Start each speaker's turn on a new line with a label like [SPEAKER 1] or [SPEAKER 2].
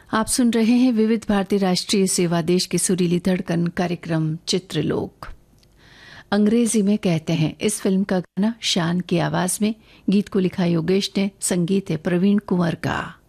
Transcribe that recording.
[SPEAKER 1] आप सुन रहे हैं विविध भारती राष्ट्रीय सेवा देश की सुरीली धड़कन कार्यक्रम चित्रलोक। अंग्रेजी में कहते हैं इस फिल्म का गाना शान की आवाज में, गीत को लिखा योगेश ने, संगीत है प्रवीण कुंवर का।